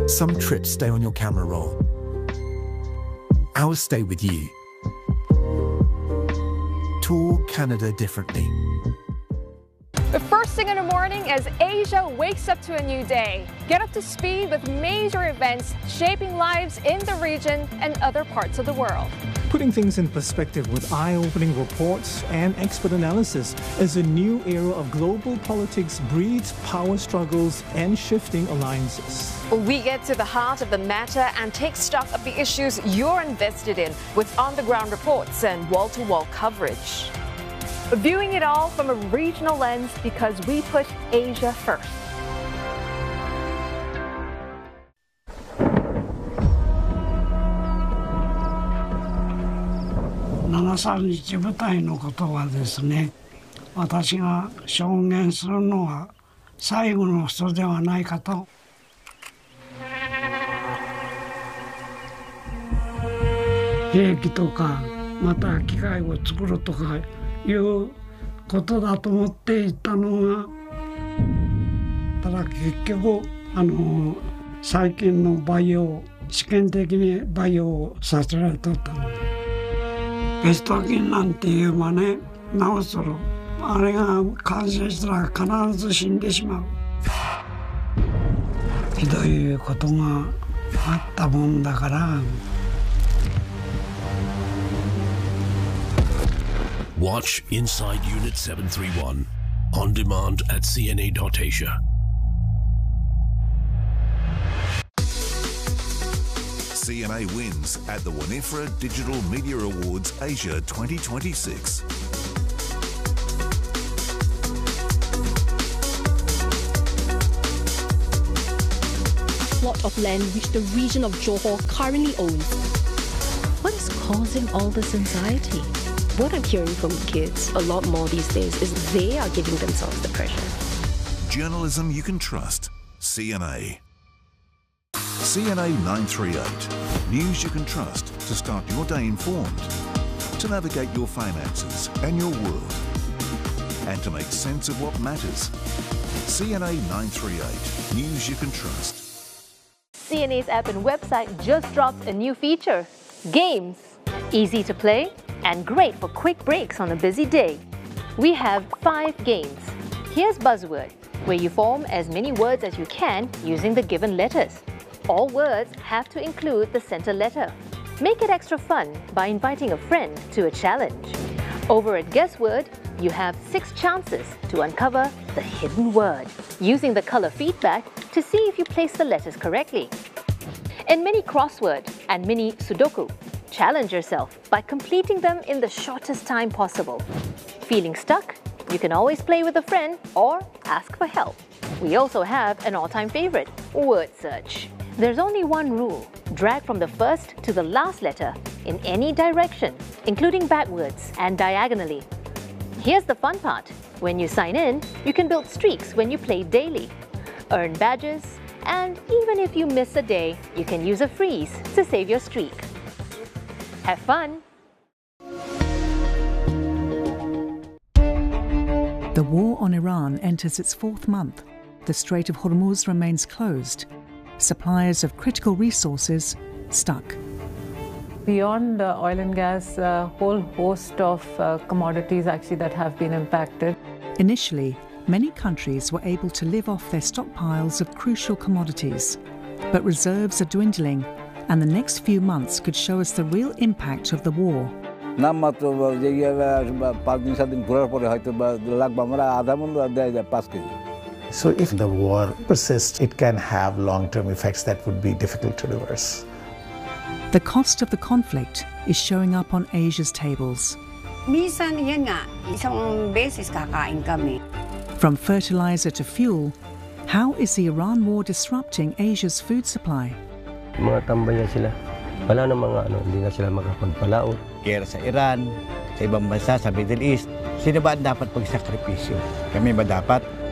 Some trips stay on your camera roll. Ours stay with you. Tour Canada differently. The first thing in the morning as Asia wakes up to a new day. Get up to speed with major events shaping lives in the region and other parts of the world. Putting things in perspective with eye-opening reports and expert analysis as a new era of global politics breeds power struggles and shifting alliances. We get to the heart of the matter and take stock of the issues you're invested in with on-the-ground reports and wall-to-wall coverage. Viewing it all from a regional lens because we put Asia first. Nanasan 日舞台のことはですね、私が証言するのは最後の人ではないかと。兵器とかまた機械を作るとかいうことだと思っていたのが、ただ結局最近の培養試験的に培養させられとったの。ペスト菌なんていうまね治するあれが感染したら必ず死んでしまう。ひどいことがあったもんだから。 Watch Inside Unit 731 on demand at cna.asia. CNA wins at the Winifred Digital Media Awards Asia 2026. Plot of land which the region of Johor currently owns. What is causing all this anxiety? What I'm hearing from kids a lot more these days is they are giving themselves the pressure. Journalism you can trust. CNA. CNA 938. News you can trust to start your day informed, to navigate your finances and your world, and to make sense of what matters. CNA 938. News you can trust. CNA's app and website just dropped a new feature, Games. Easy to play and great for quick breaks on a busy day. We have 5 games. Here's Buzzword, where you form as many words as you can using the given letters. All words have to include the center letter. Make it extra fun by inviting a friend to a challenge. Over at Guessword, you have 6 chances to uncover the hidden word, using the color feedback to see if you place the letters correctly. In Mini Crossword and Mini Sudoku, challenge yourself by completing them in the shortest time possible. Feeling stuck? You can always play with a friend or ask for help. We also have an all-time favorite, Word Search. There's only one rule. Drag from the first to the last letter in any direction, including backwards and diagonally. Here's the fun part. When you sign in, you can build streaks when you play daily, earn badges, and even if you miss a day, you can use a freeze to save your streak. Have fun! The war on Iran enters its 4th month. The Strait of Hormuz remains closed. Suppliers of critical resources stuck. Beyond oil and gas, a whole host of commodities actually that have been impacted. Initially, many countries were able to live off their stockpiles of crucial commodities. But reserves are dwindling, and the next few months could show us the real impact of the war. So if the war persists, it can have long-term effects that would be difficult to reverse. The cost of the conflict is showing up on Asia's tables. From fertilizer to fuel, how is the Iran war disrupting Asia's food supply? Mga tambaya sila. Wala na mga hindi na sila makapagpalaot. Kaya sa Iran, sa ibang bansa, sa Middle East, sino ba ang dapat pagsakripisyo? Kami ba dapat?